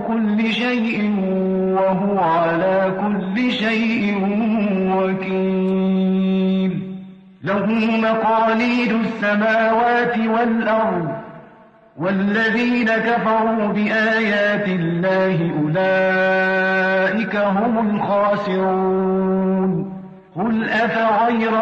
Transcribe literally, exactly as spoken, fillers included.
كل شيء وهو على كل شيء وكيل له مقاليد السماوات والأرض والذين كفروا بآيات الله أولئك هم الخاسرون قل أفغير